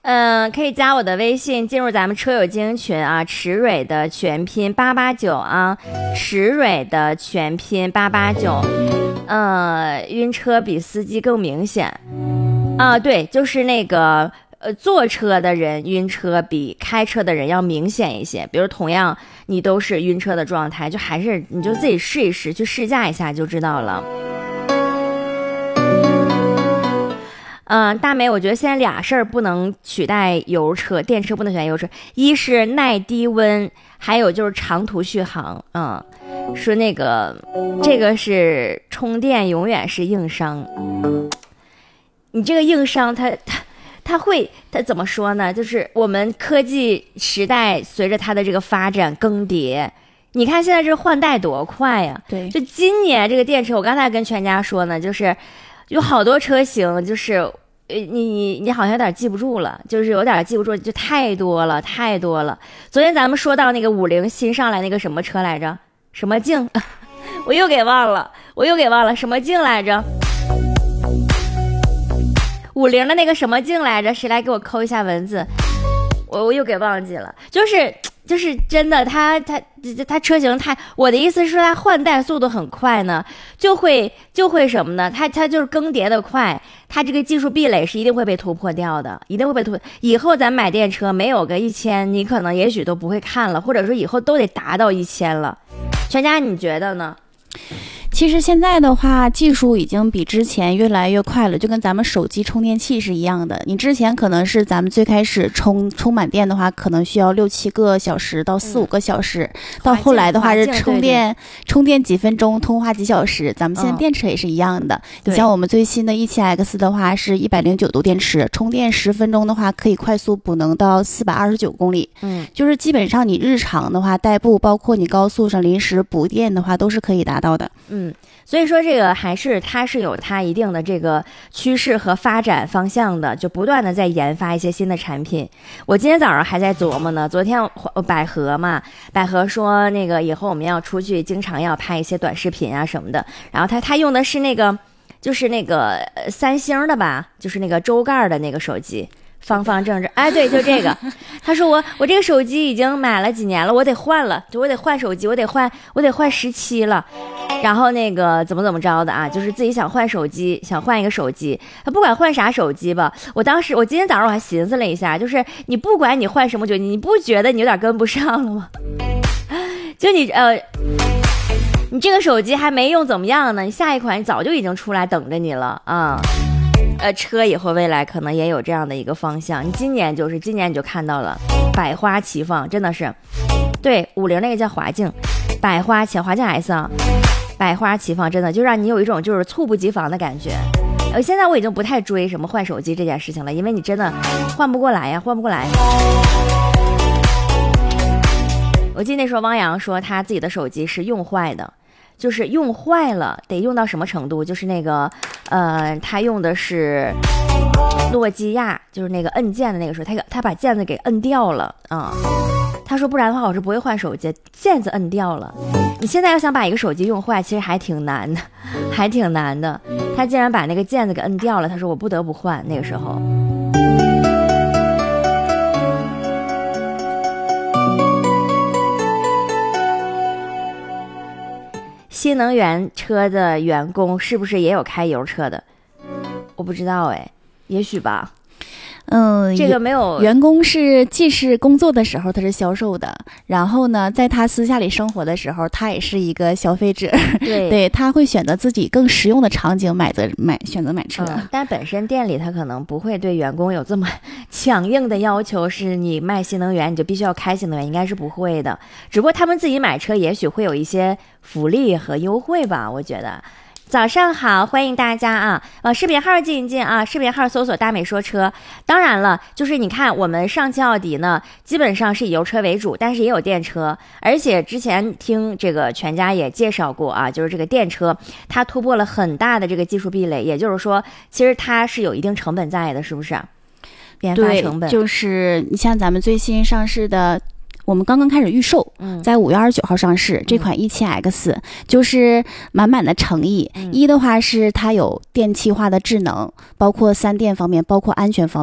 可以加我的微信，进入咱们车友精英群啊，驰蕊的全拼889啊，驰蕊的全拼889。晕车比司机更明显啊，对，就是那个坐车的人晕车比开车的人要明显一些。比如同样你都是晕车的状态，就还是你就自己试一试，去试驾一下就知道了。大美，我觉得现在俩事儿不能取代油车，电车不能取代油车，一是耐低温，还有就是长途续航。说那个这个是充电永远是硬伤，你这个硬伤它怎么说呢？就是我们科技时代随着它的这个发展更迭，你看现在这换代多快呀！ 对， 就今年这个电车，我刚才跟全家说呢，就是有好多车型，就是你好像有点记不住了，就是有点记不住，就太多了。昨天咱们说到那个50新上来那个什么车来着？什么镜？我又给忘了什么镜来着？50的那个什么镜来着？谁来给我扣一下文字？我又给忘记了，就是真的，它车型我的意思是说它换代速度很快呢，就会什么呢？它就是更迭的快，它这个技术壁垒是一定会被突破掉的，一定会被突破。以后咱买电车没有个1000，你可能也许都不会看了，或者说以后都得达到1000了。全家你觉得呢？ 其实现在的话，技术已经比之前越来越快了，就跟咱们手机充电器是一样的。你之前可能是咱们最开始充满电的话，可能需要6、7个小时到4、5个小时，到后来的话是充电几分钟，通话几小时。咱们现在电池也是一样的。你像我们最新的17X 的话是109度电池，充电10分钟的话可以快速补能到429公里。就是基本上你日常的话代步，包括你高速上临时补电的话，都是可以达到的。 所以说这个它是有它一定的这个趋势和发展方向的，就不断的在研发一些新的产品。我今天早上还在琢磨呢，昨天百合说那个以后我们要出去经常要拍一些短视频啊什么的，然后他用的是那个就是那个三星的吧，就是那个周盖的那个手机。方正，哎，对，就这个。他说我这个手机已经买了几年了，我得换了，我得换手机，我得换17了。然后那个怎么着的啊，就是自己想换手机，想换一个手机。他不管换啥手机吧，我今天早上我还寻思了一下，就是你不管你换什么手机，你不觉得你有点跟不上了吗？就你这个手机还没用怎么样呢？你下一款你早就已经出来等着你了啊。车以后未来可能也有这样的一个方向，你今年你就看到了百花齐放，真的是，对，50那个叫华境，华境 S 啊，百花齐放，真的就让你有一种就是猝不及防的感觉。现在我已经不太追什么换手机这件事情了，因为你真的换不过来。我记得那时候汪洋说他自己的手机是用坏的。就是用坏了得用到什么程度，就是那个他用的是诺基亚，就是那个摁键的那个时候他把键子给摁掉了啊。他说不然的话我是不会换手机，键子摁掉了。你现在要想把一个手机用坏其实还挺难的。他竟然把那个键子给摁掉了，他说我不得不换。那个时候新能源车的员工是不是也有开油车的？我不知道哎，也许吧。这个没有。 员工既是工作的时候他是销售的，然后呢在他私下里生活的时候他也是一个消费者。对，他会选择自己更实用的场景选择买车。 但本身店里他可能不会对员工有这么强硬的要求，是你卖新能源你就必须要开新能源，应该是不会的。只不过他们自己买车也许会有一些福利和优惠吧，我觉得。早上好，欢迎大家啊！往视频号进一进啊，视频号搜索大美说车。当然了，就是你看我们上汽奥迪呢，基本上是以油车为主，但是也有电车。而且之前听这个全家也介绍过啊，就是这个电车它突破了很大的这个技术壁垒，也就是说，其实它是有一定成本在的，是不是？研发成本。 对，就是你像咱们最新上市的。我们刚刚开始预售，在5月29号上市。这款17X 就是满满的诚意。一的话是它有电气化的智能，包括3电方面，包括安全方面。